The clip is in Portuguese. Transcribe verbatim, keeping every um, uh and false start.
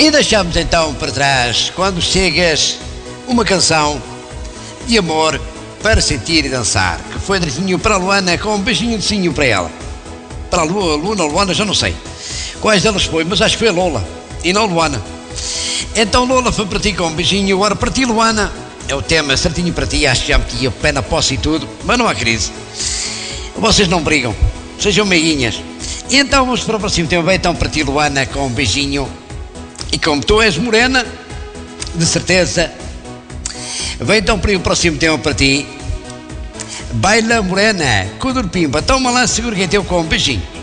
E deixamos então para trás, quando chegas, uma canção de amor para sentir e dançar, que foi direitinho para a Luana, com um beijinho de cinho para ela. Para a Lu, Luna, Luana, já não sei quais delas foi, mas acho que foi a Lola e não a Luana. Então Lola, foi para ti com um beijinho. Agora para ti, Luana, é o tema certinho para ti. Acho que já meti o pé na posse e tudo, mas não há crise. Vocês não brigam, sejam meiguinhas. E então vamos para o próximo tema. Bem, então para ti, Luana, com um beijinho. E como tu és morena, de certeza, vem então para o próximo tema para ti. Baila morena, com o Pimba. Toma lá, segura que é teu com um beijinho.